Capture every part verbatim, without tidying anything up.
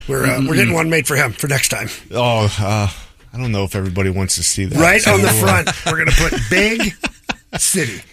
We're uh, we're getting one made for him for next time. Oh, uh, I don't know if everybody wants to see that. Right on the front, we're going to put Big City.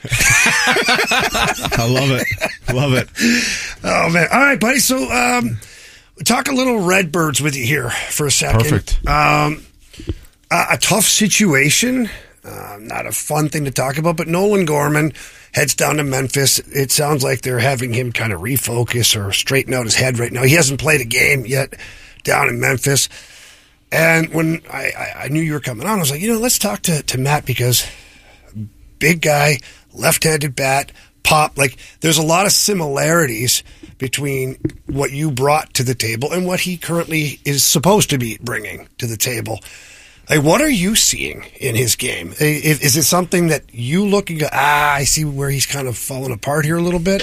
I love it. Love it. Oh, man. All right, buddy. So um, talk a little Redbirds with you here for a second. Perfect. Um, a, a tough situation. Uh, not a fun thing to talk about, but Nolan Gorman heads down to Memphis. It sounds like they're having him kind of refocus or straighten out his head right now. He hasn't played a game yet down in Memphis. And when I, I, I knew you were coming on, I was like, you know, let's talk to, to Matt because big guy, left-handed bat, pop. Like, there's a lot of similarities between what you brought to the table and what he currently is supposed to be bringing to the table. Like, what are you seeing in his game? Is, is it something that you look and go, ah, I see where he's kind of fallen apart here a little bit?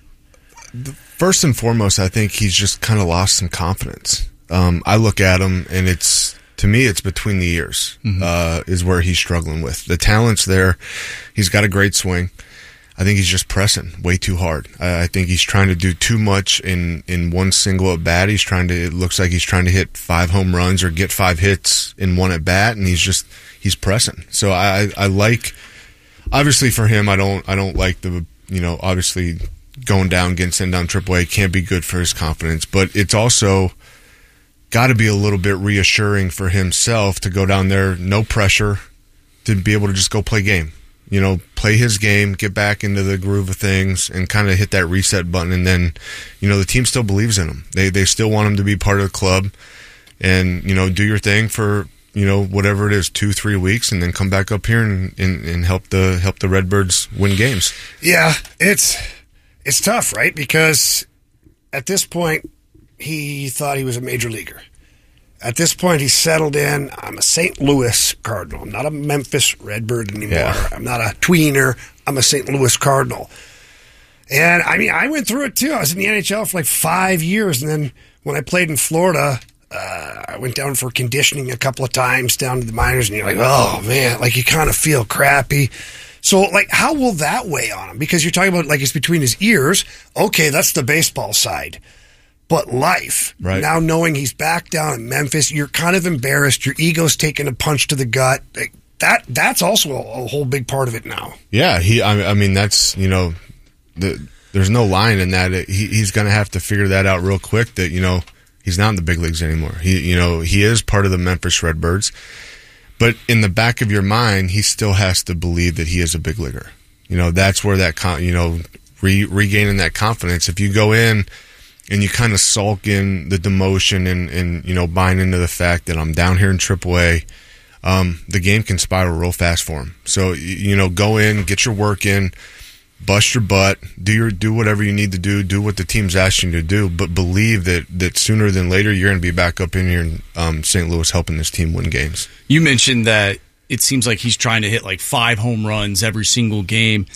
First and foremost, I think he's just kind of lost some confidence. Um, I look at him, and it's to me, it's between the ears mm-hmm. uh, is where he's struggling with. The talent's there. He's got a great swing. I think he's just pressing way too hard. I, I think he's trying to do too much in, in one single at bat. He's trying to. It looks like he's trying to hit five home runs or get five hits in one at bat, and he's just he's pressing. So I I like. Obviously, for him, I don't I don't like the you know obviously going down, getting sent down triple A can't be good for his confidence, but it's also got to be a little bit reassuring for himself to go down there, no pressure, to be able to just go play game. You know, play his game, get back into the groove of things, and kind of hit that reset button. And then, you know, the team still believes in him. They they still want him to be part of the club, and you know, do your thing for you know whatever it is, two three weeks, and then come back up here and, and, and help the help the Redbirds win games. Yeah, it's it's tough, right? Because at this point, he thought he was a major leaguer. At this point, he's settled in. I'm a Saint Louis Cardinal. I'm not a Memphis Redbird anymore. Yeah. I'm not a tweener. I'm a Saint Louis Cardinal. And, I mean, I went through it, too. I was in the N H L for like five years. And then when I played in Florida, uh, I went down for conditioning a couple of times down to the minors. And you're like, oh, man, like you kind of feel crappy. So, like, how will that weigh on him? Because you're talking about, like, it's between his ears. Okay, that's the baseball side. But life, right. Now knowing he's back down in Memphis, you're kind of embarrassed. Your ego's taking a punch to the gut. That That's also a, a whole big part of it now. Yeah, he. I, I mean, that's, you know, the, there's no line in that. He, he's going to have to figure that out real quick that, you know, he's not in the big leagues anymore. He, you know, he is part of the Memphis Redbirds. But in the back of your mind, he still has to believe that he is a big leaguer. You know, that's where that, you know, re, regaining that confidence. If you go in and you kind of sulk in the demotion and, and, you know, buying into the fact that I'm down here in triple A, um, the game can spiral real fast for him. So, you know, go in, get your work in, bust your butt, do your do whatever you need to do, do what the team's asking you to do, but believe that, that sooner than later you're going to be back up in here in um, Saint Louis helping this team win games. You mentioned that it seems like he's trying to hit like five home runs every single game.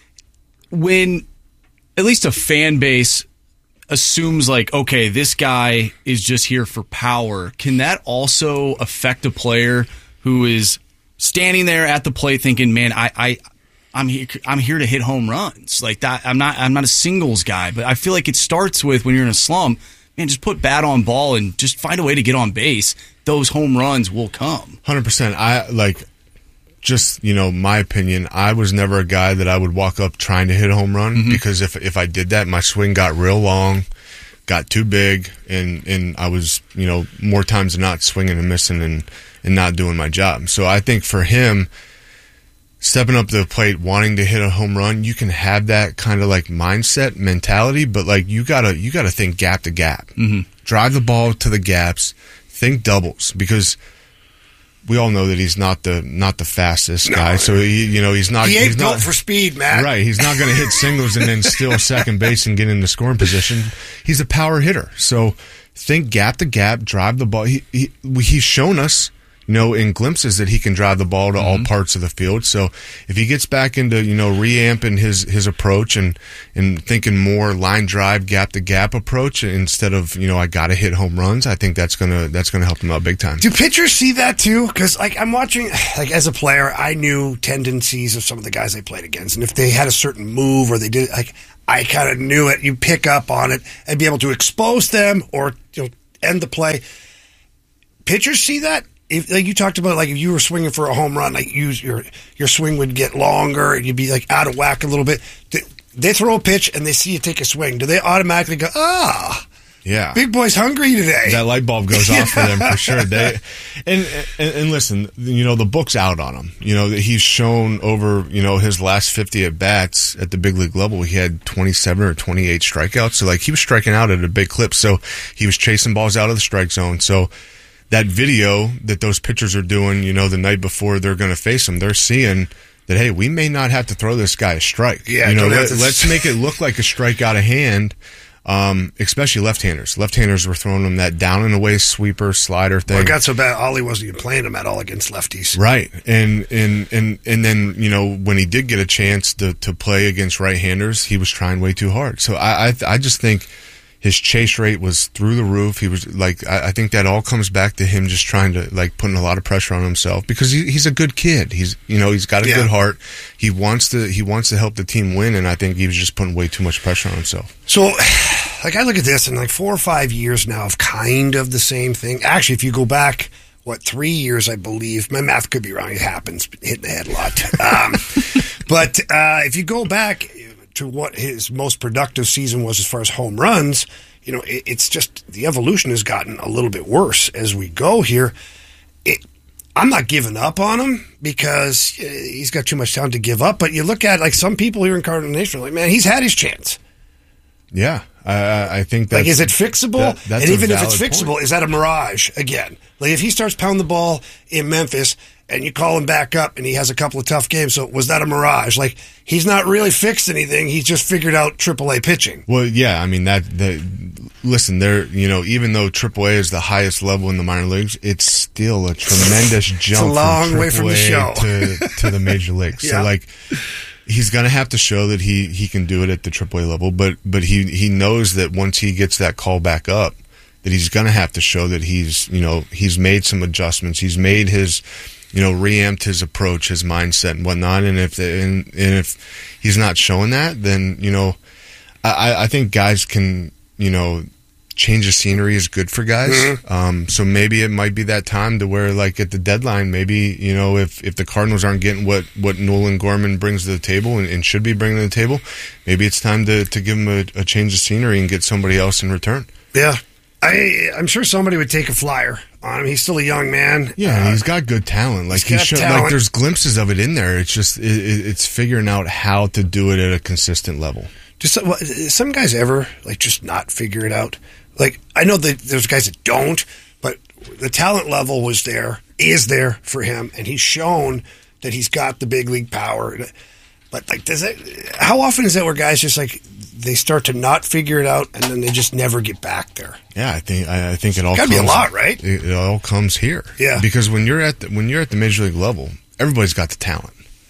When at least a fan base assumes like, okay, this guy is just here for power, can that also affect a player who is standing there at the plate thinking, man, I, I I'm here I'm here to hit home runs. Like that I'm not I'm not a singles guy, but I feel like it starts with when you're in a slump, man, just put bat on ball and just find a way to get on base. Those home runs will come. one hundred percent. I like just, you know, my opinion, I was never a guy that I would walk up trying to hit a home run mm-hmm. because if if I did that, my swing got real long, got too big, and, and I was, you know, more times than not swinging and missing and, and not doing my job. So I think for him, stepping up to the plate, wanting to hit a home run, you can have that kind of like mindset, mentality, but like you gotta you gotta think gap to gap. Mm-hmm. Drive the ball to the gaps, think doubles, because we all know that he's not the not the fastest no, guy, so he, you know he's not. He ain't he's built not, for speed, Matt. Right, he's not going to hit singles and then steal second base and get into scoring position. He's a power hitter, so think gap to gap, drive the ball. He, he he's shown us, you know, in glimpses that he can drive the ball to mm-hmm. all parts of the field. So if he gets back into, you know, reamping his, his approach and, and thinking more line drive, gap to gap approach instead of, you know, I got to hit home runs, I think that's gonna that's gonna help him out big time. Do pitchers see that too? Because like I'm watching, like as a player, I knew tendencies of some of the guys I played against, and if they had a certain move or they did, like I kind of knew it. You pick up on it and be able to expose them or, you know, end the play. Pitchers see that. If, like you talked about, like if you were swinging for a home run, like you, your your swing would get longer and you'd be like out of whack a little bit. They, they throw a pitch and they see you take a swing. Do they automatically go, ah, yeah, big boy's hungry today? That light bulb goes off for them for sure. They and, and and listen, you know the book's out on him. You know that he's shown over you know his last fifty at bats at the big league level. He had twenty-seven or twenty-eight strikeouts. So like he was striking out at a big clip. So he was chasing balls out of the strike zone. So that video that those pitchers are doing, you know, the night before they're going to face him, they're seeing that, hey, we may not have to throw this guy a strike. Yeah, you know, let, to... let's make it look like a strike out of hand, um, especially left-handers. Left-handers were throwing them that down and away sweeper, slider thing. Well, it got so bad, Ollie wasn't even playing him at all against lefties. Right. And and, and, and then, you know, when he did get a chance to, to play against right-handers, he was trying way too hard. So I, I, I just think his chase rate was through the roof. He was like, I, I think that all comes back to him just trying to like putting a lot of pressure on himself because he, he's a good kid. He's, you know, he's got a yeah. good heart. He wants to, he wants to help the team win. And I think he was just putting way too much pressure on himself. So like I look at this and like four or five years now of kind of the same thing. Actually, if you go back, what, three years, I believe, my math could be wrong. It happens, hitting the head a lot. Um, but uh, if you go back to what his most productive season was as far as home runs, you know, it, it's just the evolution has gotten a little bit worse as we go here. It, I'm not giving up on him because he's got too much talent to give up. But you look at like some people here in Cardinal Nation, like, man, he's had his chance. Yeah, I, I think that's... Like, is it fixable? That, that's and even if it's point. fixable, is that a mirage again? Like, if he starts pounding the ball in Memphis and you call him back up and he has a couple of tough games, so was that a mirage? Like, he's not really fixed anything. He's just figured out triple A pitching. Well, yeah, I mean, that... that listen, there, you know, even though triple A is the highest level in the minor leagues, it's still a tremendous jump it's a long from way from the show. to, to the major leagues. Yeah. So, like... He's going to have to show that he, he can do it at the triple A level, but but he, he knows that once he gets that call back up, that he's going to have to show that he's, you know, he's made some adjustments. He's made his, you know, reamped his approach, his mindset and whatnot. And if and, and if he's not showing that, then, you know, I, I think guys can, you know, change of scenery is good for guys. Mm-hmm. Um, so maybe it might be that time to where, like, at the deadline, maybe, you know, if, if the Cardinals aren't getting what, what Nolan Gorman brings to the table and, and should be bringing to the table, maybe it's time to, to give him a, a change of scenery and get somebody else in return. Yeah. I, I'm sure somebody would take a flyer on him. He's still a young man. Yeah, uh, he's got good talent. Like, he's he's show, talent. like there's glimpses of it in there. It's just it, it's figuring out how to do it at a consistent level. Just some guys ever like just not figure it out. Like, I know that there's guys that don't, but the talent level was there, is there for him, and he's shown that he's got the big league power. But, like, does it? How often is that where guys just, like, they start to not figure it out, and then they just never get back there? Yeah, I think I, I think it all Gotta comes, be a lot, right? It, it all comes here. Yeah. Because when you're at the, when you're at the major league level, everybody's got the talent.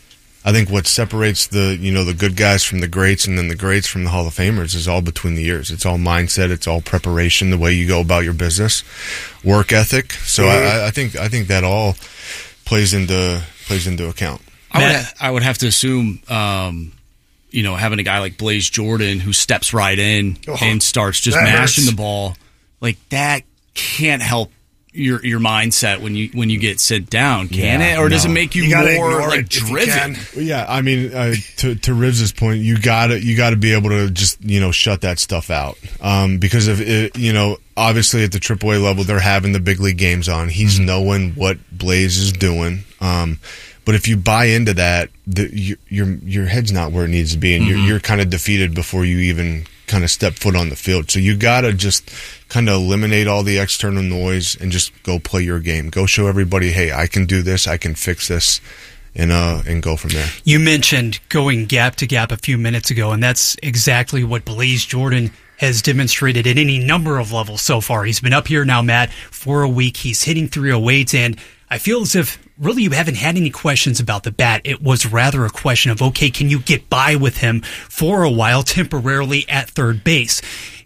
I think what separates the, you know, the good guys from the greats and then the greats from the Hall of Famers is all between the years. It's all mindset. It's all preparation, the way you go about your business, work ethic. So mm-hmm. I, I think I think that all plays into plays into account. I would, I would have to assume, um, you know, having a guy like Blaze Jordan who steps right in oh, and starts just mashing hurts. the ball, like that can't help your your mindset when you when you get sit down, can yeah, it? Or no. does it make you, you more like driven? Yeah, I mean, uh, to to Rivs' point, you gotta you gotta be able to just, you know, shut that stuff out. Um, because of it, you know, obviously at the triple A level, they're having the big league games on. He's mm-hmm. knowing what Blaze is doing. Um, but if you buy into that, the, your your your head's not where it needs to be, and mm-hmm. you're you're kind of defeated before you even kind of step foot on the field. So you got to just kind of eliminate all the external noise and just go play your game. Go show everybody, hey, I can do this, I can fix this, and uh, and go from there. You mentioned going gap to gap a few minutes ago, and that's exactly what Blaze Jordan has demonstrated at any number of levels so far. He's been up here now, Matt, for a week. He's hitting three oh eight, and I feel as if really you haven't had any questions about the bat. It was rather a question of, okay, can you get by with him for a while temporarily at third base?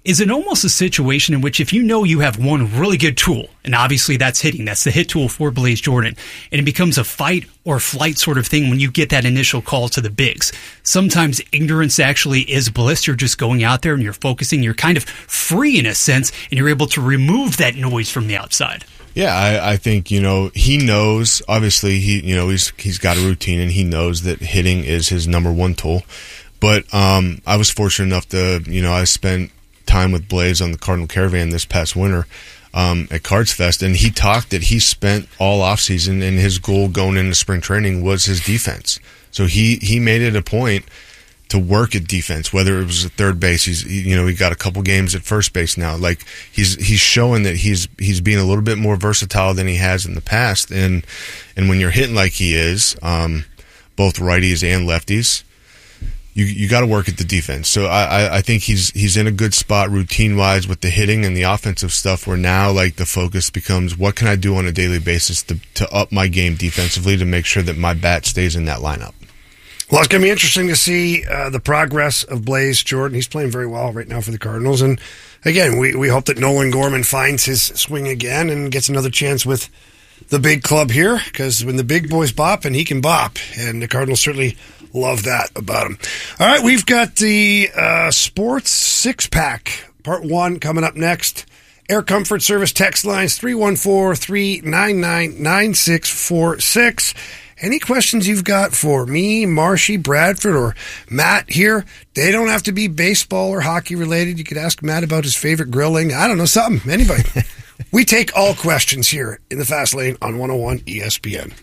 is it almost a situation in which if you know you have one really good tool, and obviously that's hitting, that's the hit tool for Blaze Jordan, and it becomes a fight or flight sort of thing when you get that initial call to the bigs. Sometimes ignorance actually is bliss. You're just going out there and you're focusing. You're kind of free in a sense, and you're able to remove that noise from the outside. Yeah, I, I think, you know, he knows, obviously, he you know, he's he's got a routine, and he knows that hitting is his number one tool. But um, I was fortunate enough to, you know, I spent time with Blaze on the Cardinal Caravan this past winter um, at Cards Fest, and he talked that he spent all offseason, and his goal going into spring training was his defense. So he, he made it a point to work at defense, whether it was at third base. He's, you know, he got a couple games at first base now. Like he's he's showing that he's he's being a little bit more versatile than he has in the past. And and when you're hitting like he is, um, both righties and lefties, you you got to work at the defense. So I, I I think he's he's in a good spot routine wise with the hitting and the offensive stuff. Where now like the focus becomes what can I do on a daily basis to to up my game defensively to make sure that my bat stays in that lineup. Well, it's going to be interesting to see uh, the progress of Blaze Jordan. He's playing very well right now for the Cardinals. And again, we, we hope that Nolan Gorman finds his swing again and gets another chance with the big club here, because when the big boys bop, and he can bop, and the Cardinals certainly love that about him. All right, we've got the uh, Sports Six-Pack, Part one, coming up next. Air Comfort Service text lines three one four, three nine nine, nine six four six. Any questions you've got for me, Marshy, Bradford, or Matt here, they don't have to be baseball or hockey related. You could ask Matt about his favorite grilling. I don't know, something. Anybody. We take all questions here in the Fast Lane on one oh one E S P N.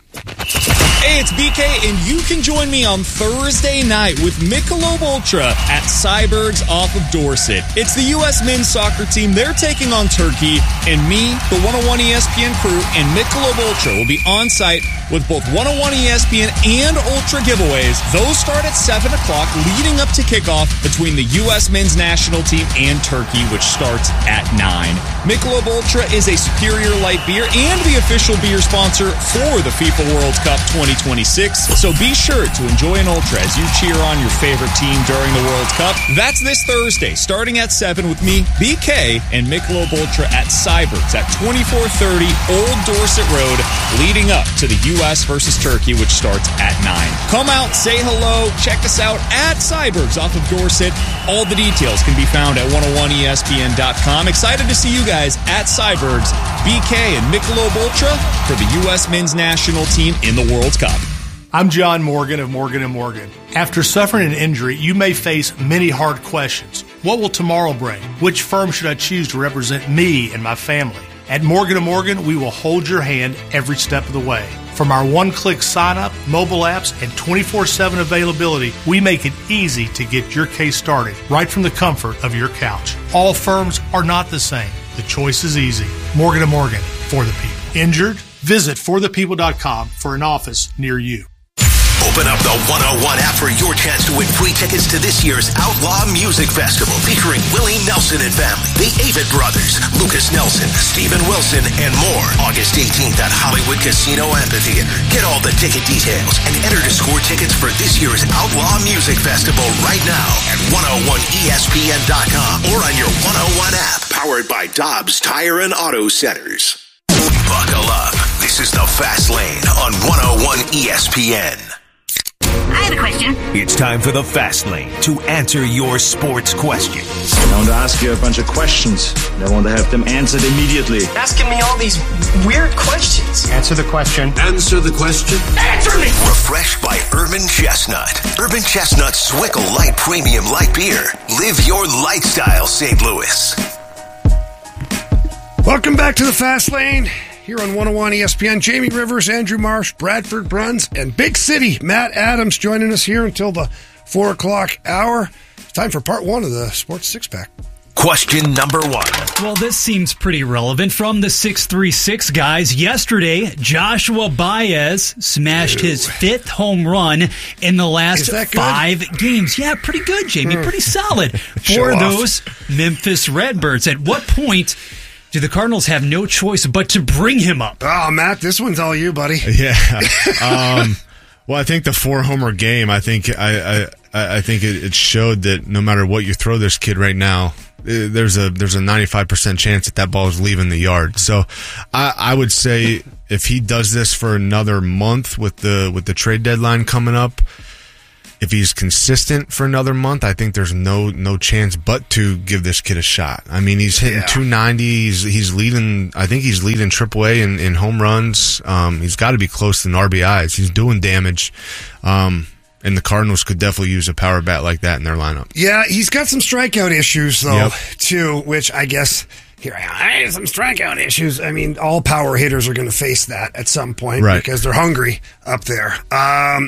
Hey, it's B K, and you can join me on Thursday night with Michelob Ultra at Cyberg's off of Dorset. It's the U S men's soccer team. They're taking on Turkey, and me, the one oh one E S P N crew, and Michelob Ultra will be on site with both one oh one E S P N and Ultra giveaways. Those start at seven o'clock, leading up to kickoff between the U S men's national team and Turkey, which starts at nine. Michelob Ultra is a superior light beer and the official beer sponsor for the FIFA World Cup twenty twenty-six, so be sure to enjoy an Ultra as you cheer on your favorite team during the World Cup. That's this Thursday, starting at seven with me, B K, and Michelob Ultra at Cyberg's at twenty-four thirty Old Dorset Road, leading up to the U S versus Turkey, which starts at nine. Come out, say hello, check us out at Cyberg's off of Dorset. All the details can be found at one oh one E S P N dot com. Excited to see you guys at Cyberg's, B K and Michelob Ultra for the U S men's national team in the World Cup. I'm John Morgan of Morgan and Morgan. After suffering an injury, you may face many hard questions. What will tomorrow bring? Which firm should I choose to represent me and my family? At Morgan and Morgan, we will hold your hand every step of the way. From our one-click sign-up, mobile apps, and twenty-four seven availability, we make it easy to get your case started right from the comfort of your couch. All firms are not the same. The choice is easy. Morgan and Morgan, for the people. Injured? Visit for the people dot com for an office near you. Open up the one oh one app for your chance to win free tickets to this year's Outlaw Music Festival featuring Willie Nelson and family, the Avett Brothers, Lucas Nelson, Steven Wilson, and more. August eighteenth at Hollywood Casino Amphitheater. Get all the ticket details and enter to score tickets for this year's Outlaw Music Festival right now at one oh one E S P N dot com or on your one oh one app. Powered by Dobbs Tire and Auto Centers. Buckle up. This is the Fast Lane on one oh one E S P N. I have a question. It's time for the Fast Lane to answer your sports questions. I want to ask you a bunch of questions. I want to have them answered immediately. Asking me all these weird questions. Answer the question. Answer the question. Answer me! Refreshed by Urban Chestnut. Urban Chestnut's Swickle Light Premium Light Beer. Live your lifestyle, Saint Louis. Welcome back to the Fast Lane here on one oh one E S P N. Jamie Rivers, Andrew Marsh, Bradford Bruns, and Big City Matt Adams joining us here until the four o'clock hour. It's time for part one of the Sports Six-Pack. Question number one. Well, this seems pretty relevant. From the six three six guys, yesterday, Joshua Baez smashed Ew. his fifth home run in the last five games. Yeah, pretty good, Jamie. Pretty solid for those Memphis Redbirds. At what point do the Cardinals have no choice but to bring him up? Oh, Matt, this one's all you, buddy. Yeah. um, well, I think the four-homer game, I think I I, I think it, it showed that no matter what you throw this kid right now, there's a there's a ninety-five percent chance that that ball is leaving the yard. So I, I would say if he does this for another month with the with the trade deadline coming up, if he's consistent for another month, I think there's no no chance but to give this kid a shot. I mean, he's hitting Yeah. two ninety. He's, he's leading. I think he's leading triple A in, in home runs. Um, he's got to be close to R B Is. He's doing damage. Um, and the Cardinals could definitely use a power bat like that in their lineup. Yeah, he's got some strikeout issues, though, Yep. too, which I guess, here I am, I have some strikeout issues. I mean, all power hitters are going to face that at some point Right. because they're hungry up there. Um,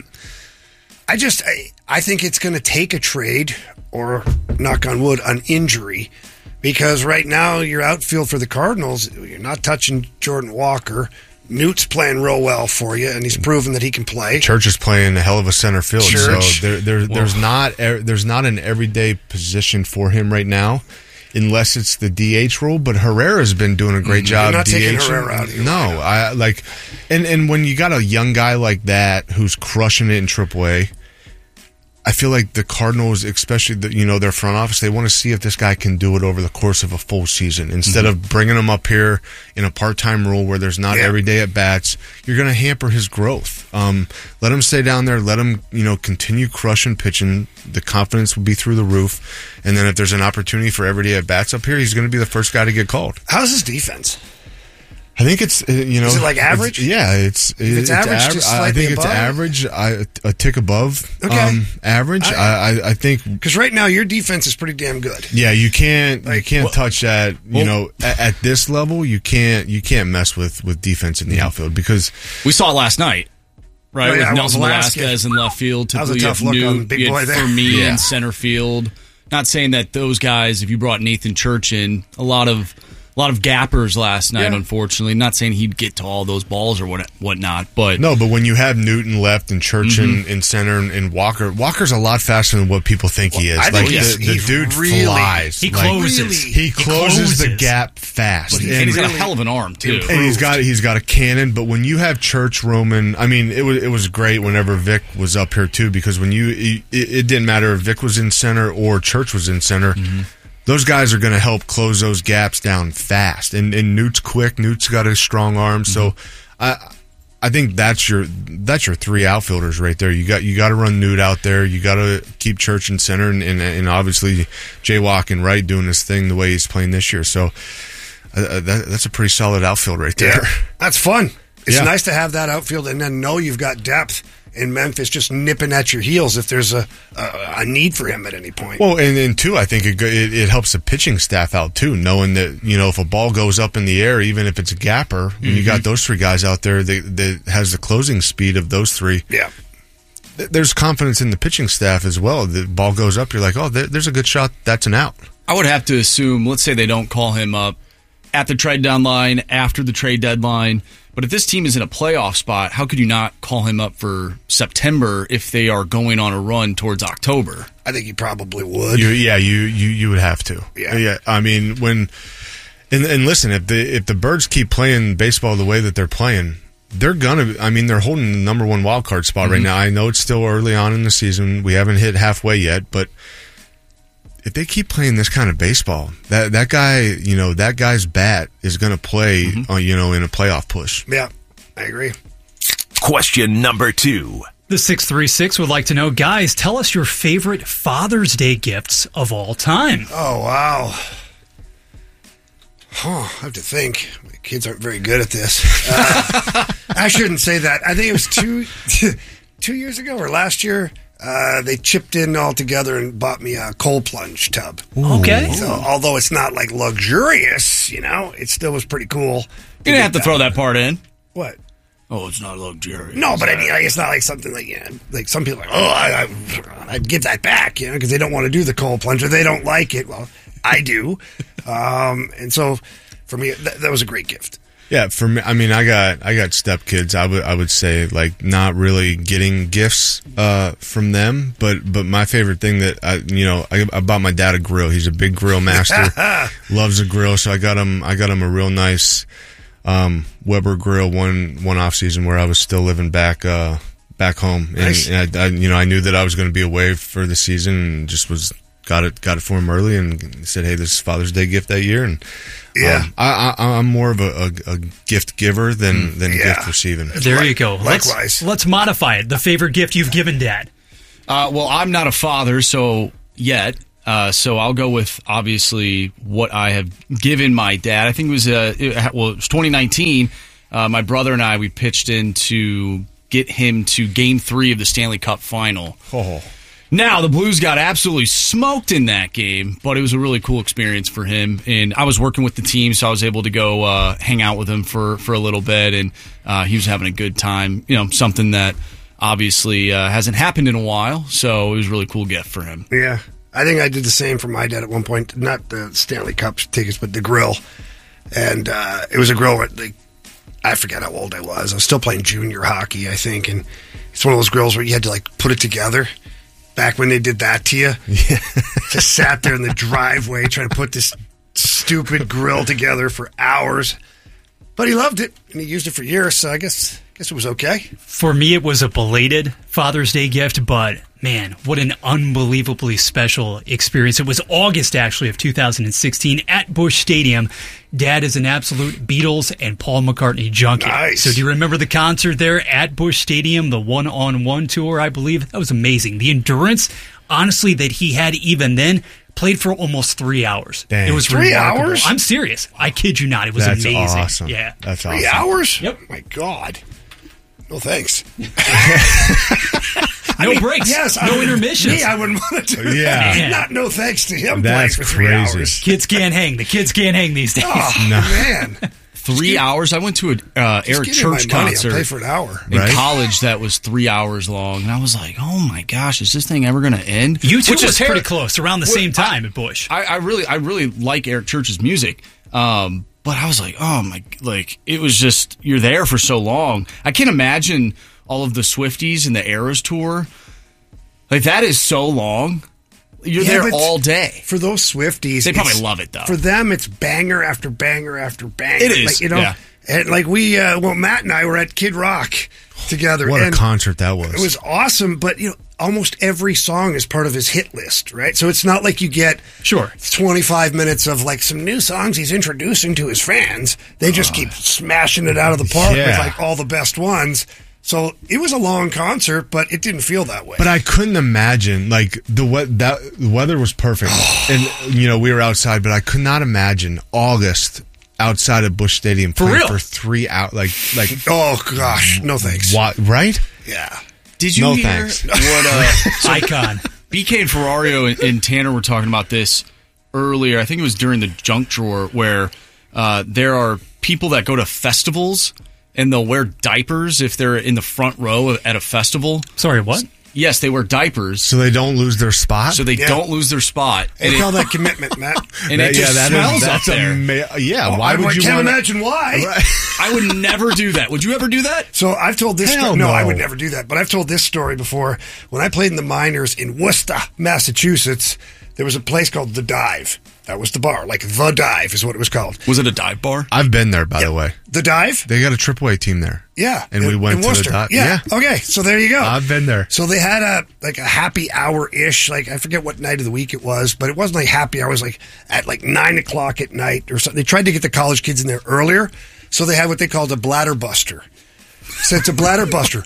I just, I, I think it's going to take a trade or, knock on wood, an injury because right now your outfield for the Cardinals, you're not touching Jordan Walker. Newt's playing real well for you, and he's proven that he can play. Church is playing a hell of a center field, Church. so there, there, there's not e- there's not an everyday position for him right now, unless it's the D H role. But Herrera's been doing a great job. You're not taking DHing. Herrera out of your No, lineup. I like, and and when you got a young guy like that who's crushing it in triple A, I feel like the Cardinals, especially the, you know, their front office, they want to see if this guy can do it over the course of a full season instead Mm-hmm. of bringing him up here in a part-time role where there's not Yeah. every day at bats. You're going to hamper his growth. Um, let him stay down there. Let him, you know, continue crushing pitching. The confidence will be through the roof. And then if there's an opportunity for every day at bats up here, he's going to be the first guy to get called. How's his defense? I think it's uh, you know Is it like it's- average? yeah, it's it's average, av- just I slightly think it's above? average. I, a tick above Okay. um, average. I- I, I, I think Because right now your defense is pretty damn good. yeah, you can't you Like, can't well- touch that. You know, at, at this level, you can't you can't mess with with defense in the outfield because We saw it last night, right? Right, With yeah, Nelson Velasquez. Velasquez in left field. That was a Typically, tough you have look on Newt, big you boy had there. Fermin Yeah. in center field. Not saying that those guys, if you brought Nathan Church in, a lot of a lot of gappers last night, Yeah. unfortunately. Not saying he'd get to all those balls or what whatnot, but no, but when you have Newton left and Church in, in center and, and Walker, Walker's a lot faster than what people think he is. I think like he's- the, the he's dude really- flies. He Like, closes. really- He closes, the closes. gap fast. and he's got a hell of an arm too. And he's got he's got a cannon, but when you have Church, Roman, I mean, it was it was great whenever Vic was up here too, because when you it, it didn't matter if Vic was in center or Church was in center. Mm-hmm. Those guys are going to help close those gaps down fast, and and Newt's quick. Newt's got a strong arm, so I I think that's your that's your three outfielders right there. You got you got to run Newt out there. You got to keep Church in center, and and, and obviously Jaywalk and Wright doing his thing the way he's playing this year. So uh, that, that's a pretty solid outfield right there. Yeah, that's fun. It's Yeah. nice to have that outfield and then know you've got depth in Memphis just nipping at your heels if there's a a, a need for him at any point. Well, and, and two, I think it, go- it it helps the pitching staff out too, knowing that you know if a ball goes up in the air, even if it's a gapper, when you got those three guys out there that, that has the closing speed of those three. yeah. th- There's confidence in the pitching staff as well. The ball goes up, you're like, oh, there, there's a good shot. That's an out. I would have to assume, let's say they don't call him up at the trade deadline, after the trade deadline. But if this team is in a playoff spot, how could you not call him up for September if they are going on a run towards October? I think he probably would. You, yeah, you, you you would have to. Yeah. yeah. I mean, when and, and listen, if the if the Birds keep playing baseball the way that they're playing, they're gonna. I mean, they're holding the number one wild card spot right now. I know it's still early on in the season. We haven't hit halfway yet, but if they keep playing this kind of baseball, that that guy, you know, that guy's bat is going to play, uh, you know, in a playoff push. Yeah, I agree. Question number two. The six three six would like to know, guys, tell us your favorite Father's Day gifts of all time. Oh, wow. Huh, I have to think. My kids aren't very good at this. Uh, I shouldn't say that. I think it was two two years ago or last year. Uh, they chipped in all together and bought me a cold plunge tub. Okay. So, although it's not like luxurious, you know, it still was pretty cool. You're going to have to throw that part in. What? Oh, it's not luxurious. No, but I mean, like, it's not like something like, you know, like some people are like, oh, I, I, I'd give that back, you know, because they don't want to do the cold plunge or they don't like it. Well, I do. um, and so for me, that, that was a great gift. Yeah, for me, I mean, I got I got stepkids. I would I would say like not really getting gifts uh, from them, but but my favorite thing that I you know I, I bought my dad a grill. He's a big grill master, loves a grill. So I got him I got him a real nice um, Weber grill one one off season where I was still living back uh, back home, and, Nice. and I, I you know I knew that I was going to be away for the season and just was got it got it for him early and said, hey, this is Father's Day gift that year. And Yeah. um, I, I, I'm more of a, a, a gift giver than, than Yeah. gift receiving. There you go. Let's, Likewise. let's modify it. The favorite gift you've given Dad. Uh, well, I'm not a father, so yet. Uh, so I'll go with obviously what I have given my dad. I think it was uh, it, well, it was twenty nineteen. Uh, my brother and I we pitched in to get him to Game Three of the Stanley Cup Final. Oh. Now the Blues got absolutely smoked in that game, but it was a really cool experience for him. And I was working with the team, so I was able to go uh, hang out with him for for a little bit, and uh, he was having a good time. You know, something that obviously uh, hasn't happened in a while, so it was a really cool gift for him. Yeah. I think I did the same for my dad at one point. Not the Stanley Cup tickets, but the grill. And uh, it was a grill where, like, I forget how old I was. I was still playing junior hockey, I think. And it's one of those grills where you had to, like, put it together. Back when they did that to you. Yeah. Just sat there in the driveway trying to put this stupid grill together for hours. But he loved it, and he used it for years, so I guess... guess it was okay. For me, it was a belated Father's Day gift, but man, what an unbelievably special experience. It was August, actually, of two thousand sixteen at Busch Stadium. Dad is an absolute Beatles and Paul McCartney junkie. Nice. So do you remember the concert there at Busch Stadium, the one-on-one tour, I believe? That was amazing. The endurance, honestly, that he had even then, played for almost three hours. Dang. It was Three remarkable. hours? I'm serious. I kid you not. It was That's amazing. awesome. Yeah. That's Three awesome. hours? Yep. My God. No thanks. No breaks. Yes. No I, intermissions. Me, I wouldn't want to do Yeah. that. Not no thanks to him That's playing for three crazy. hours. Kids can't hang. The kids can't hang these days. Oh, No. man. Three hours? I went to an uh, Just Eric give me my Church money, I'll concert pay for an hour. in Right? college that was three hours long, and I was like, "Oh my gosh, is this thing ever going to end?" You two Which was is pretty ter- close, around the Well, same time at Busch. I, I really, I really like Eric Church's music, um, but I was like, "Oh my!" Like it was just you're there for so long. I can't imagine all of the Swifties and the Eras tour. Like that is so long. You're Yeah, there but all day. For those Swifties, They probably it's- love it, though. For them, it's banger after banger after banger. It is, like, you know, yeah. and like we, uh, well, Matt and I were at Kid Rock together. What and a concert that was. It was awesome, but you know, almost every song is part of his hit list, right? So it's not like you get Sure. twenty-five minutes of like some new songs he's introducing to his fans. They just keep smashing it out of the park with Yeah. like all the best ones. So it was a long concert, but it didn't feel that way. But I couldn't imagine like the we- that the weather was perfect, and you know we were outside, but I could not imagine August outside of Busch Stadium For playing real? for three out like like oh gosh, no thanks. what right? Yeah. Did you No hear thanks. what? Uh, so Icon. B K and Ferrario and, and Tanner were talking about this earlier. I think it was during the junk drawer where uh, there are people that go to festivals and they'll wear diapers if they're in the front row at a festival. Sorry, what? Yes, they wear diapers So they don't lose their spot. so they Yeah. don't lose their spot. They And it, call that commitment, Matt. and it just that smells up that's there. ama- yeah, Oh, why I, would I you can't want? imagine why. I would never do that. Would you ever do that? So I've told this Hell story. No, no. I would never do that. But I've told this story before. When I played in the minors in Worcester, Massachusetts, there was a place called The Dive. That was the bar. Like The Dive is what it was called. Was it a dive bar? I've been there, by the way. The Dive? They got a triple A team there. Yeah. And we in- went in to Worcester. the dot. Yeah. Okay. So there you go. I've been there. So they had a like a happy hour ish, like I forget what night of the week it was, but it wasn't like happy hour. It was like at like nine o'clock at night or something. They tried to get the college kids in there earlier, so they had what they called a bladder buster. So it's a bladder buster.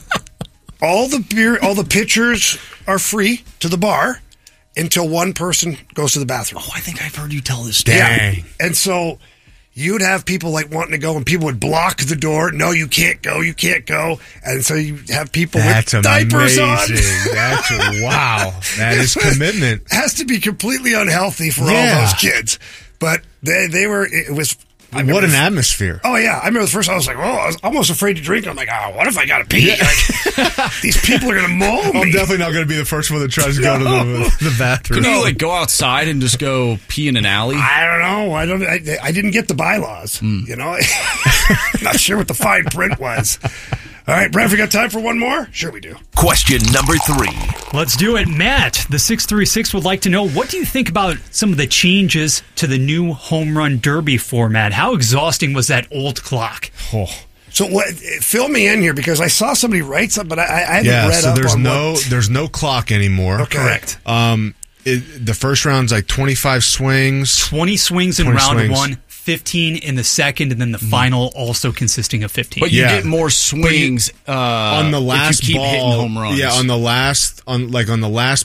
All the beer, all the pitchers are free to the bar until one person goes to the bathroom. Oh, I think I've heard you tell this story. Dang. And so you'd have people like wanting to go, and people would block the door. No, you can't go. You can't go. And so you have people That's with diapers amazing. on. That's wow. That is commitment. Has to be completely unhealthy for all Yeah. those kids. But they they were. It was. I What remember an the- atmosphere. Oh yeah, I remember the first. I was like, oh, I was almost afraid to drink. I'm like, oh, what if I got to pee? Like, these people are gonna maul me. I'm definitely not going to be the first one that tries to go to the, the bathroom. Couldn't you like go outside and just go pee in an alley? I don't know. I don't. I, I didn't get the bylaws. Hmm. You know, not sure what the fine print was. All right, Brad, we got time for one more? Sure, we do. Question number three. Let's do it. Matt, the six three six would like to know, what do you think about some of the changes to the new home run derby format? How exhausting was that old clock? Oh. So, what? Fill me in here because I saw somebody write something, but I, I haven't Yeah, read so up there's on no what. there's no clock anymore. Okay. Correct. Um, it, the first round's like twenty-five swings. twenty swings in twenty round swings. one, fifteen in the second, and then the final also consisting of fifteen. But you Yeah. get more swings uh, on the last if you keep ball, hitting home runs. Yeah, on the last, on like on the last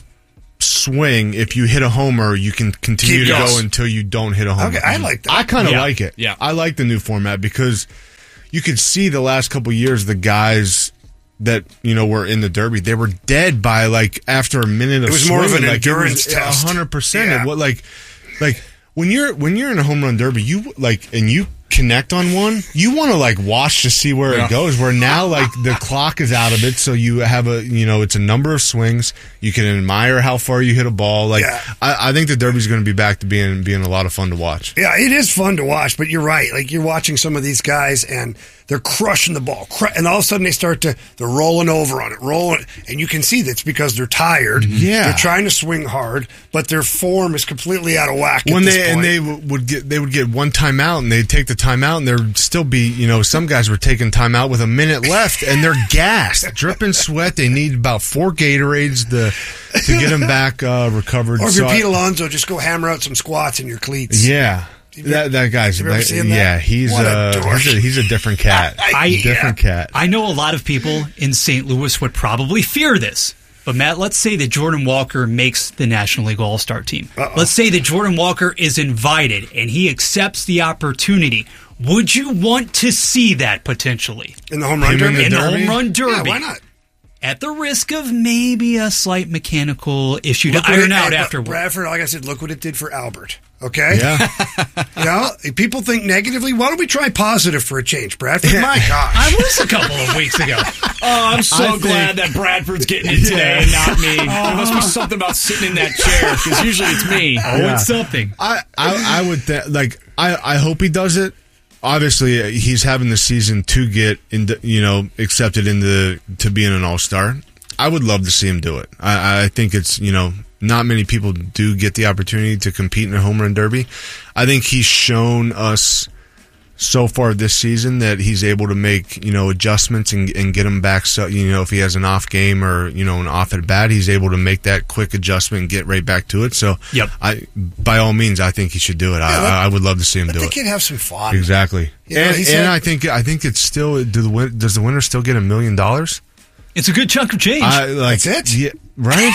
swing, if you hit a homer, you can continue Keep to going. go until you don't hit a homer. Okay, I like that. I kind of Yeah. like it. Yeah. I like the new format because you could see the last couple years the guys that you know were in the Derby, they were dead by like after a minute of It was more of swinging. an like, endurance it was test. a hundred percent Yeah. of what like like when you're when you're in a home run derby, you like and you connect on one, you want to like watch to see where Yeah. it goes. Where now like the clock is out of it, so you have a you know it's a number of swings. You can admire how far you hit a ball. Like Yeah. I, I think the Derby's going to be back to being being a lot of fun to watch. Yeah, it is fun to watch, but you're right. Like you're watching some of these guys and they're crushing the ball, cru- and all of a sudden they start to they're rolling over on it, rolling, and you can see that's because they're tired. Yeah. they're trying to swing hard, but their form is completely out of whack. When at this they point. and they w- would get they would get one timeout and they'd take the timeout and there'd still be you know some guys were taking timeout with a minute left and they're gassed, dripping sweat. They need about four Gatorades to to get them back uh, recovered. or if So you're I- Pete Alonso, just go hammer out some squats in your cleats. yeah. That that guy's you ever that- seen that? yeah he's What a uh, dork. he's a he's a different cat I- different cat. I know a lot of people in Saint Louis would probably fear this. But Matt, let's say that Jordan Walker makes the National League All-Star team. Uh-oh. Let's say that Jordan Walker is invited and he accepts the opportunity. Would you want to see that potentially? in the home run Him in derby. the In the Derby? home run derby. Yeah, why not? At the risk of maybe a slight mechanical issue to Look what iron it- out hey, afterward. Bradford, like I said, look what it did for Albert. Okay, Yeah, you know, people think negatively. Why don't we try positive for a change, Bradford? My gosh, I was a couple of weeks ago. Oh, I'm so I think- glad that Bradford's getting it today and not me. There must be something about sitting in that chair because usually it's me. Oh, it's something. I I, I would th- like I I hope he does it. Obviously, uh, he's having the season to get in, you know, accepted into to being an all star. I would love to see him do it. I, I think it's you know not many people do get the opportunity to compete in a home run derby. I think he's shown us so far this season that he's able to make you know adjustments and, and get him back. So you know if he has an off game or you know an off at bat, he's able to make that quick adjustment and get right back to it. So Yep. I by all means, I think he should do it. I, let- I I would love to see him let do the it. kid have some fun. Exactly. You know, and he said- and I think I think it's still do the win, does the winner still get a million dollars? It's a good chunk of change. I like That's it? Yeah, right.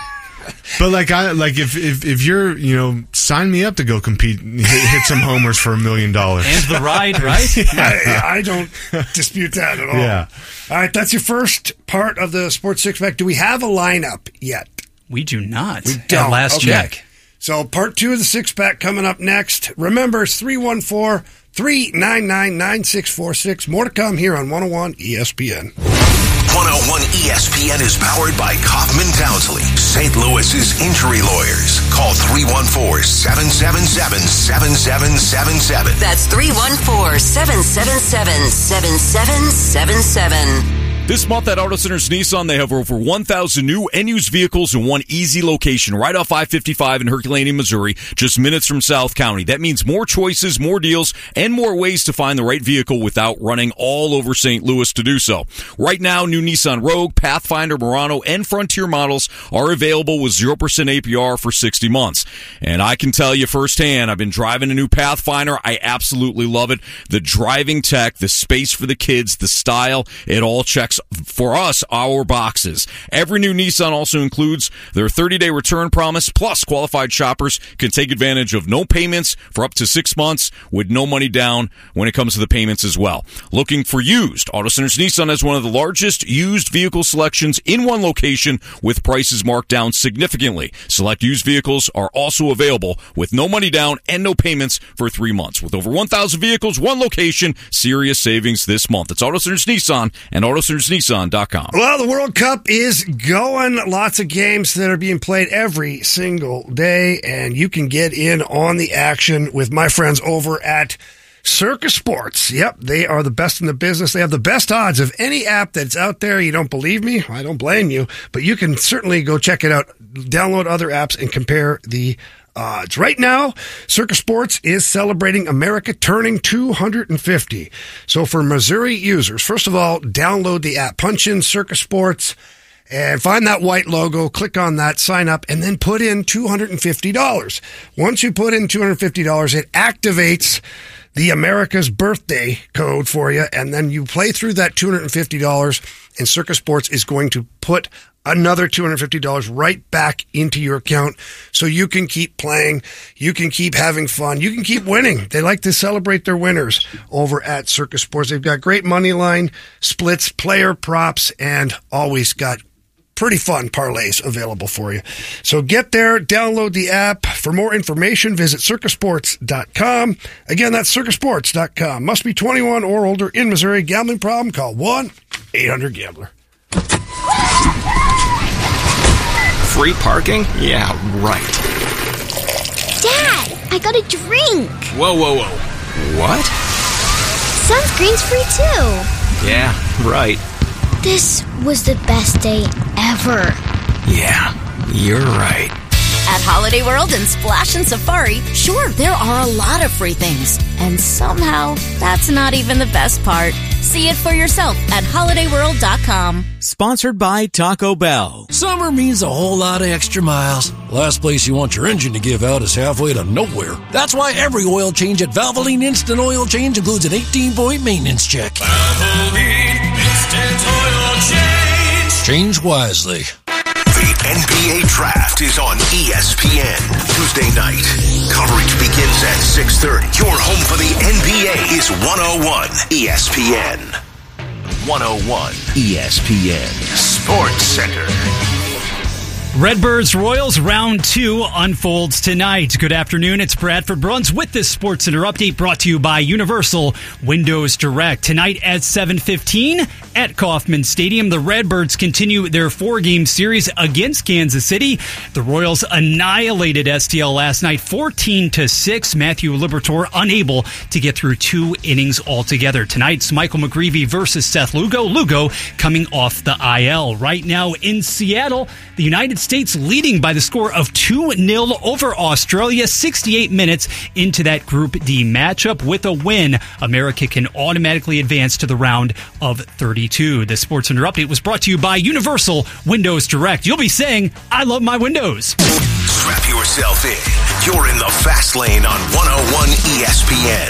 But like I like if, if if you're you know sign me up to go compete and hit, hit some homers for a million dollars. and the ride, right? I, I don't dispute that at all. Yeah. All right, that's your first part of the Sports Six Pack. Do we have a lineup yet? We do not. We don't. At last Okay. check. So part two of the Six Pack coming up next. Remember, it's three one four, three nine nine, nine six four six. More to come here on one oh one E S P N. one oh one E S P N is powered by Kaufman Townsley, Saint Louis's injury lawyers. Call three one four, seven seven seven, seven seven seven seven. That's three one four, seven seven seven, seven seven seven seven. This month at Auto Centers Nissan, they have over one thousand new and used vehicles in one easy location right off I fifty-five in Herculaneum, Missouri, just minutes from South County. That means more choices, more deals, and more ways to find the right vehicle without running all over Saint Louis to do so. Right now, new Nissan Rogue, Pathfinder, Murano, and Frontier models are available with zero percent A P R for sixty months. And I can tell you firsthand, I've been driving a new Pathfinder. I absolutely love it. The driving tech, the space for the kids, the style, it all checks for us, our boxes. Every new Nissan also includes their thirty-day return promise, plus qualified shoppers can take advantage of no payments for up to six months with no money down when it comes to the payments as well. Looking for used? Auto Centers Nissan has one of the largest used vehicle selections in one location with prices marked down significantly. Select used vehicles are also available with no money down and no payments for three months. With over one thousand vehicles, one location, serious savings this month. It's Auto Centers Nissan and Auto Centers Nissan dot com. Well, the World Cup is going. Lots of games that are being played every single day, and you can get in on the action with my friends over at Circus Sports. Yep, they are the best in the business. They have the best odds of any app that's out there. You don't believe me? I don't blame you, but you can certainly go check it out. Download other apps and compare the odds. Right now, Circus Sports is celebrating America turning two hundred fifty. So for Missouri users, first of all, download the app. Punch in Circus Sports and find that white logo, click on that, sign up, and then put in two hundred fifty dollars. Once you put in two hundred fifty dollars, it activates the America's Birthday code for you, and then you play through that two hundred fifty dollars, and Circus Sports is going to put another two hundred fifty dollars right back into your account so you can keep playing, you can keep having fun, you can keep winning. They like to celebrate their winners over at Circus Sports. They've got great money line splits, player props, and always got pretty fun parlays available for you. So get there, download the app. For more information, visit circus sports dot com. Again, that's circus sports dot com. Must be twenty-one or older in Missouri. Gambling problem? Call one eight hundred gambler. Free parking? Yeah, right. Dad, I got a drink. Whoa, whoa, whoa. What? Sunscreen's free too. Yeah, right. This was the best day ever. Yeah, you're right. At Holiday World and Splash and Safari, sure, there are a lot of free things. And somehow, that's not even the best part. See it for yourself at holiday world dot com. Sponsored by Taco Bell. Summer means a whole lot of extra miles. Last place you want your engine to give out is halfway to nowhere. That's why every oil change at Valvoline Instant Oil Change includes an eighteen-point maintenance check. Valvoline Instant Oil Change. Change wisely. The N B A Draft is on E S P N. Tuesday night. Coverage begins at six thirty. Your home for the N B A is one oh one E S P N. one oh one E S P N Sports Center. Redbirds Royals round two unfolds tonight. Good afternoon. It's Bradford Bruns with this Sports Center update brought to you by Universal Windows Direct. Tonight at seven fifteen at Kauffman Stadium, the Redbirds continue their four-game series against Kansas City. The Royals annihilated S T L last night fourteen to six. Matthew Liberatore unable to get through two innings altogether. Tonight's Michael McGreevy versus Seth Lugo. Lugo coming off the I L. Right now in Seattle, the United States leading by the score of two nil over Australia, sixty-eight minutes into that Group D matchup. With a win, America can automatically advance to the round of thirty-two. The Sports Center update was brought to you by Universal Windows Direct. You'll be saying, I love my windows. Strap yourself in. You're in the fast lane on one oh one E S P N.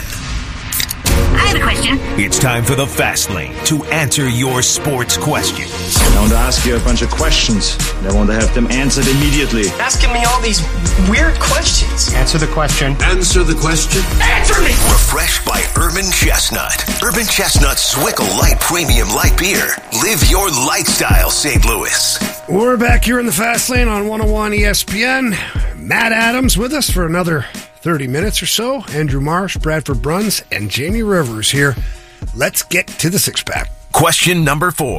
I have a question. It's time for the Fast Lane to answer your sports questions. I want to ask you a bunch of questions. I want to have them answered immediately. Asking me all these weird questions. Answer the question. Answer the question. Answer me! Refreshed by Urban Chestnut. Urban Chestnut's Swickle Light Premium Light Beer. Live your lifestyle, Saint Louis. We're back here in the Fast Lane on one oh one E S P N. Matt Adams with us for another thirty minutes or so. Andrew Marsh, Bradford Bruns, and Jamie Rivers here. Let's get to the six-pack. Question number four.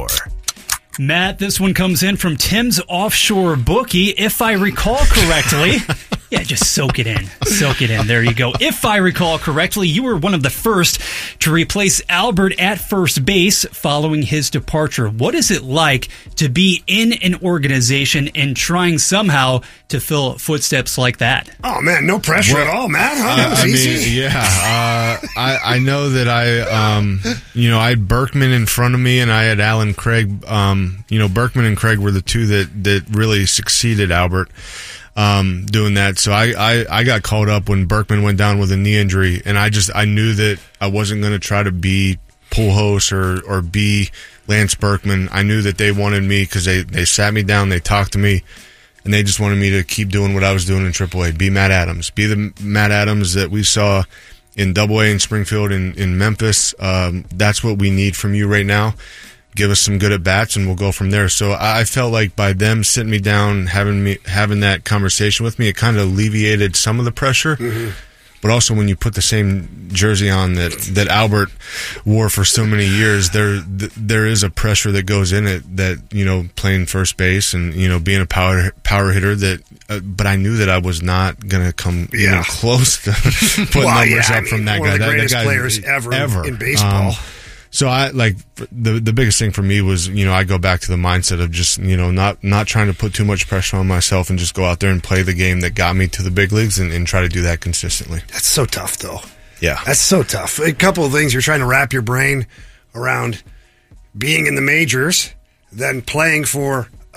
Matt, this one comes in from Tim's Offshore Bookie. If I recall correctly, yeah, just soak it in. Soak it in. There you go. If I recall correctly, you were one of the first to replace Albert at first base following his departure. What is it like to be in an organization and trying somehow to fill footsteps like that? Oh, man, no pressure well, at all, Matt. Huh? That was uh, I easy. mean, yeah. Uh, I, I know that I, um, you know, I had Berkman in front of me and I had Alan Craig. Um, you know, Berkman and Craig were the two that, that really succeeded Albert. Um, doing that. So I, I, I got called up when Berkman went down with a knee injury, and I just, I knew that I wasn't going to try to be Pujols or, or be Lance Berkman. I knew that they wanted me because they, they sat me down, they talked to me, and they just wanted me to keep doing what I was doing in triple A. Be Matt Adams. Be the Matt Adams that we saw in double A in Springfield and in, in Memphis. Um, that's what we need from you right now. Give us some good at bats, and we'll go from there. So I felt like by them sitting me down, having me having that conversation with me, it kind of alleviated some of the pressure. Mm-hmm. But also, when you put the same jersey on that, that Albert wore for so many years, there there is a pressure that goes in it. That, you know, playing first base and, you know, being a power power hitter. That, uh, but I knew that I was not going to come yeah. even close to putting well, numbers yeah, up I mean, from that one guy. Of the that, greatest that guy, players ever, ever in baseball. Um, So I like the the biggest thing for me was, you know, I go back to the mindset of just, you know, not not trying to put too much pressure on myself and just go out there and play the game that got me to the big leagues and, and try to do that consistently. That's so tough, though. Yeah, that's so tough. A couple of things you're trying to wrap your brain around: being in the majors, then playing for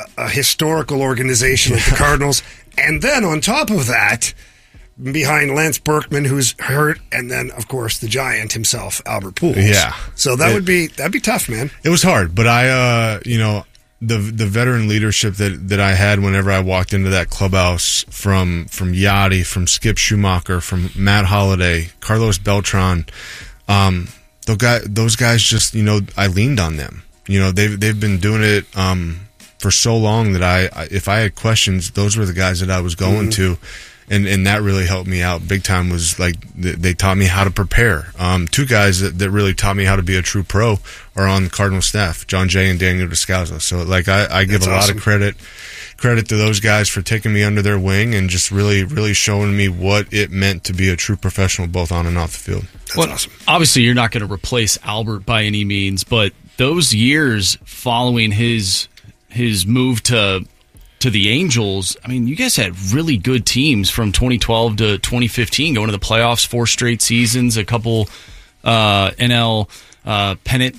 a historical organization like the Cardinals. And then on top of that, behind Lance Berkman, who's hurt, and then, of course, the giant himself, Albert Pujols. Yeah. So that it, would be that'd be tough, man. It was hard, but I, uh, you know, the the veteran leadership that, that I had whenever I walked into that clubhouse from from Yachty, from Skip Schumacher, from Matt Holliday, Carlos Beltran, um, those guys, those guys just, you know, I leaned on them. You know, they've they've been doing it um, for so long that I, if I had questions, those were the guys that I was going mm-hmm. to. And and that really helped me out big time. Was like they taught me how to prepare. Um, two guys that, that really taught me how to be a true pro are on the Cardinal staff, John Jay and Daniel Descalzo. So like I, I give That's a awesome. lot of credit credit to those guys for taking me under their wing and just really really showing me what it meant to be a true professional both on and off the field. That's well, awesome. Obviously, you're not going to replace Albert by any means, but those years following his his move to. to the Angels, I mean, you guys had really good teams from twenty twelve to twenty fifteen, going to the playoffs four straight seasons, a couple uh, N L uh, pennant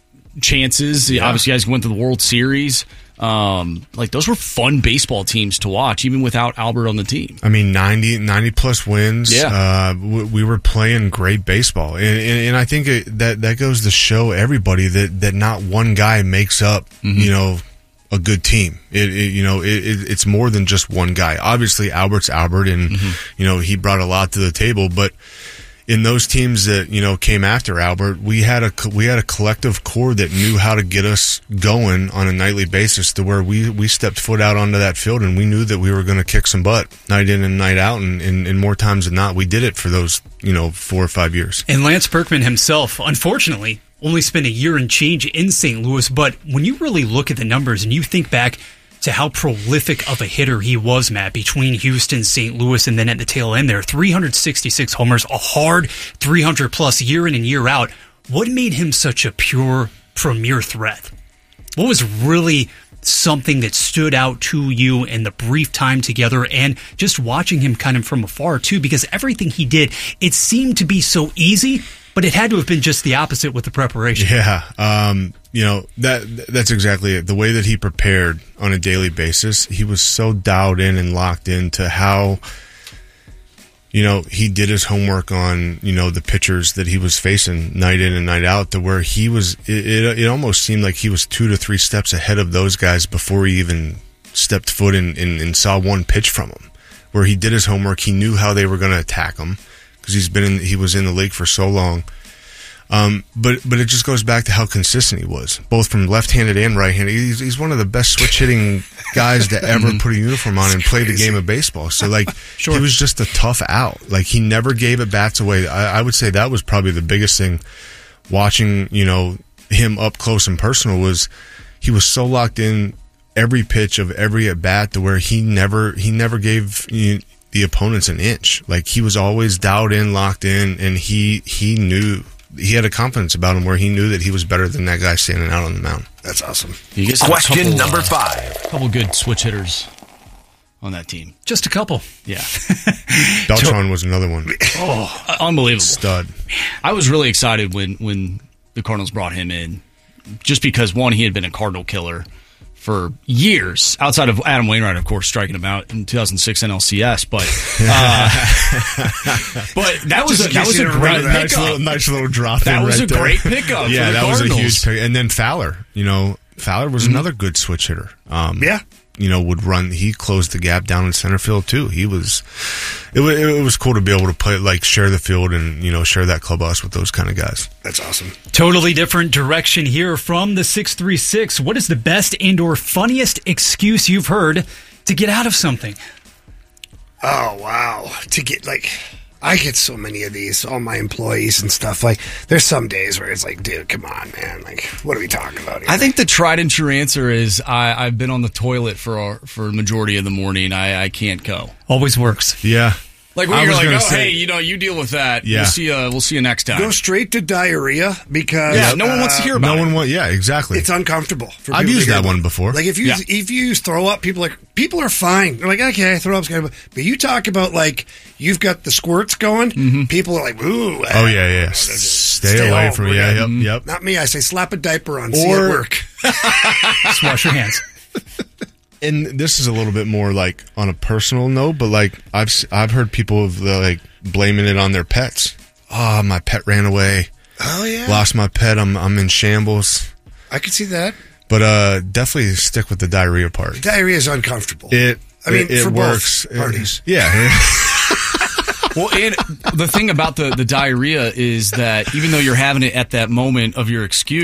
chances. Yeah. Obviously, you guys went to the World Series. Um, like, those were fun baseball teams to watch, even without Albert on the team. I mean, ninety, ninety plus wins. Yeah. Uh, we, we were playing great baseball. And, and, and I think it, that, that goes to show everybody that, that not one guy makes up, mm-hmm. you know, a good team. It, it you know, it, it, it's more than just one guy. Obviously, Albert's Albert, and mm-hmm. you know he brought a lot to the table. But in those teams that you know came after Albert, we had a we had a collective core that knew how to get us going on a nightly basis, to where we, we stepped foot out onto that field and we knew that we were going to kick some butt night in and night out. And, and, and more times than not, we did it for those you know four or five years. And Lance Berkman himself, unfortunately, only spent a year and change in Saint Louis, but when you really look at the numbers and you think back to how prolific of a hitter he was, Matt, between Houston, Saint Louis, and then at the tail end there, three hundred sixty-six homers, a hard three hundred plus year in and year out. What made him such a pure premier threat? What was really something that stood out to you in the brief time together, and just watching him kind of from afar too, because everything he did, it seemed to be so easy, but it had to have been just the opposite with the preparation. Yeah, um, you know, that that's exactly it. The way that he prepared on a daily basis, he was so dialed in and locked into how, you know, he did his homework on, you know, the pitchers that he was facing night in and night out, to where he was, it, it, it almost seemed like he was two to three steps ahead of those guys before he even stepped foot in, in, and saw one pitch from them. Where he did his homework, he knew how they were going to attack him, because he's been in, he was in the league for so long. Um, but but it just goes back to how consistent he was, both from left-handed and right-handed. He's, he's one of the best switch-hitting guys to ever put a uniform on and play the game of baseball. So, like, sure. He was just a tough out. Like, he never gave at bats away. I, I would say that was probably the biggest thing watching, you know, him up close and personal, was he was so locked in every pitch of every at-bat, to where he never he never gave you know, the opponents an inch. Like, he was always dialed in, locked in, and he he knew. He had a confidence about him where he knew that he was better than that guy standing out on the mound. That's awesome. You guys Question couple, number five. A couple good switch hitters on that team. Just a couple. Yeah. Beltran was another one. Oh, unbelievable. Stud. I was really excited when, when the Cardinals brought him in, just because, one, he had been a Cardinal killer for years, outside of Adam Wainwright, of course, striking him out in two thousand six N L C S. But uh, but that was a, that was a great pickup. Nice little, nice little drop. That in was right a there. great pickup. Yeah, for the that Cardinals. was a huge pick. And then Fowler, you know, Fowler was mm-hmm. another good switch hitter. Um, yeah. You know, would run. He closed the gap down in center field too. He was. It was. It was cool to be able to play, like, share the field and, you know, share that clubhouse with those kind of guys. That's awesome. Totally different direction here from the six three six. What is the best and or funniest excuse you've heard to get out of something? Oh wow! To get like. I get so many of these, all my employees and stuff. Like, there's some days where it's like, dude, come on, man. Like, what are we talking about here? I think the tried and true answer is I, I've been on the toilet for for the majority of the morning. I, I can't go. Always works. Yeah. Like when I you're like, oh, say, hey, you know, you deal with that. Yeah. We'll see you, we'll see you next time. Go straight to diarrhea, because yeah, no one wants to hear about no it. No one wants, yeah, exactly. It's uncomfortable. For I've used that one about. before. Like, if you yeah. if you use throw up, people are like people are fine. They're like, okay, throw up's good. But you talk about, like, you've got the squirts going, mm-hmm. people are like, ooh. Oh, yeah, yeah. Stay, Stay away from it. Yeah, yep, yep. Not me. I say slap a diaper on, or, see it work. Just wash your hands. and this is a little bit more like on a personal note, but like I've I've heard people of the, like blaming it on their pets. Oh, my pet ran away. Oh yeah, lost my pet. I'm I'm in shambles. I could see that. But uh, definitely stick with the diarrhea part. Diarrhea is uncomfortable. It. I mean, it, it for works. both parties. It, yeah. Well, and the thing about the, the diarrhea is that even though you're having it at that moment of your excuse,